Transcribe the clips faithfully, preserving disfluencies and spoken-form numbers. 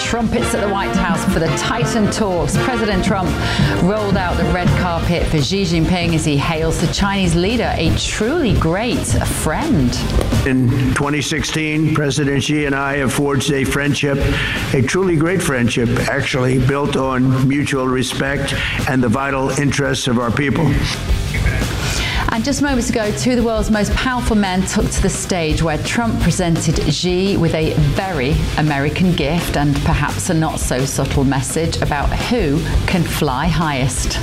trumpets at the White House for the Titan talks. President Trump rolled out the red carpet for Xi Jinping as he hails the Chinese leader a truly great friend. In twenty sixteen, President Xi and I have forged a friendship, a truly great friendship, actually built on mutual respect and the vital interests of our people. And just moments ago, two of the world's most powerful men took to the stage where Trump presented Xi with a very American gift and perhaps a not so subtle message about who can fly highest.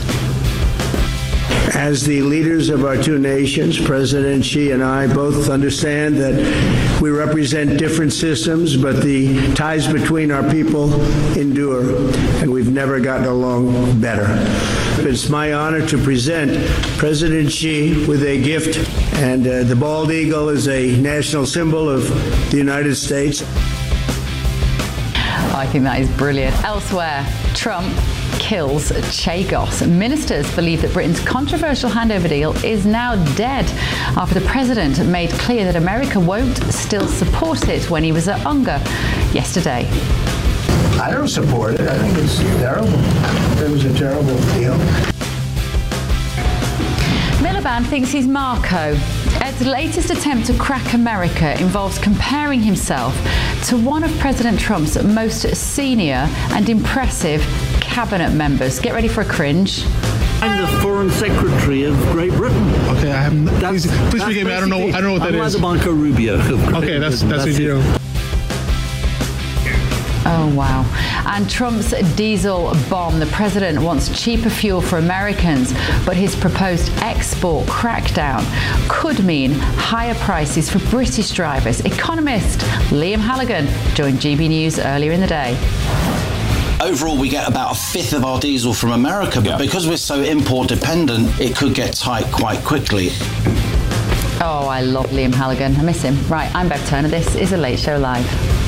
As the leaders of our two nations, President Xi and I both understand that we represent different systems, but the ties between our people endure, and we've never gotten along better. It's my honor to present President Xi with a gift, and uh, the bald eagle is a national symbol of the United States. I think that is brilliant. Elsewhere, Trump kills Chagos. Ministers believe that Britain's controversial handover deal is now dead after the president made clear that America won't still support it when he was at UNGA yesterday. I don't support it. I think it's terrible. It was a terrible deal. Miliband thinks he's Marco. Ed's latest attempt to crack America involves comparing himself to one of President Trump's most senior and impressive cabinet members. Get ready for a cringe. I'm the Foreign Secretary of Great Britain. Okay, I haven't. Please, please forgive me. I don't know. I don't know what that I'm is. I'm like the Marco Rubio of Great Okay, that's Britain. that's, that's what you know. Oh, wow. And Trump's diesel bomb. The president wants cheaper fuel for Americans, but his proposed export crackdown could mean higher prices for British drivers. Economist Liam Halligan joined G B News earlier in the day. Overall, we get about a fifth of our diesel from America, but yeah. because we're so import dependent, it could get tight quite quickly. Oh, I love Liam Halligan. I miss him. Right, I'm Bev Turner. This is The Late Show Live.